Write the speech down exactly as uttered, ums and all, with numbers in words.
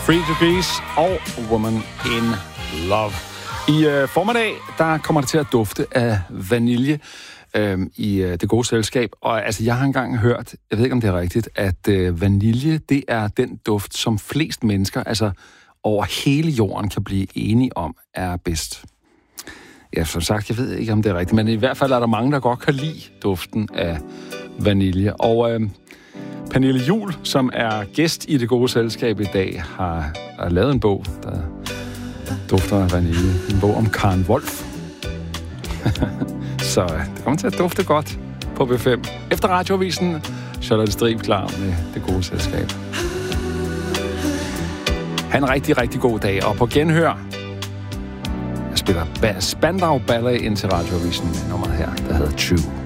Three Degrees og Woman in Love. I øh, formiddag, der kommer det til at dufte af vanilje øh, i øh, det gode selskab. Og altså, jeg har engang hørt, jeg ved ikke, om det er rigtigt, at øh, vanilje, det er den duft, som flest mennesker, altså over hele jorden, kan blive enige om, er bedst. Ja, som sagt, jeg ved ikke, om det er rigtigt, men i hvert fald er der mange, der godt kan lide duften af vanilje. Og øh, Pernille Juhl, som er gæst i det gode selskab i dag, har, har lavet en bog, der dufter af vanilje. En bog om Karen Wolf. Så det kommer til at dufte godt på B fem. Efter radioavisen, Charlotte Strib klar med det gode selskab. Ha' en rigtig, rigtig god dag. Og på genhør, jeg spiller Spandau Ballet ind til radioavisen med nummeret her, der hedder True.